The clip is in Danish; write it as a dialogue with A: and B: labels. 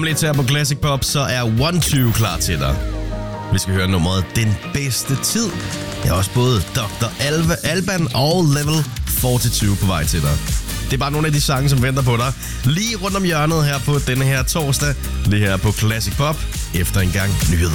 A: Om lidt her på Classic Pop, så er 1-2 klar til dig. Vi skal høre nummeret Den Bedste Tid. Jeg har også både Dr. Alban og Level 42 på vej til dig. Det er bare nogle af de sange, som venter på dig lige rundt om hjørnet her på denne her torsdag. Det her på Classic Pop efter en gang nyheder.